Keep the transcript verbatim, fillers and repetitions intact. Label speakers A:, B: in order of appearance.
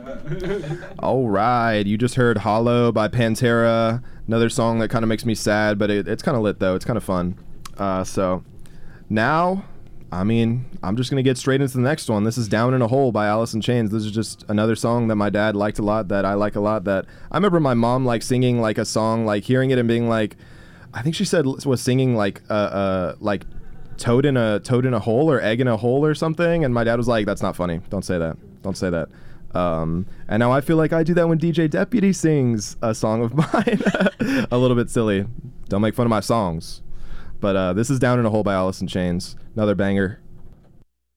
A: All right, you just heard Hollow by Pantera, another song that kind of makes me sad, but it, it's kind of lit though. It's kind of fun. Uh, so now, I mean, I'm just going to get straight into the next one. This is Down in a Hole by Alice in Chains. This is just another song that my dad liked a lot, that I like a lot, that I remember my mom like singing like a song, like hearing it and being like, I think she said was singing like uh, uh like toad in a toad in a hole or egg in a hole or something, and my dad was like, that's not funny. Don't say that. Don't say that. Um, and now I feel like I do that when D J Deputy sings a song of mine. A little bit silly. Don't make fun of my songs. But uh, this is Down in a Hole by Alice in Chains. Another banger.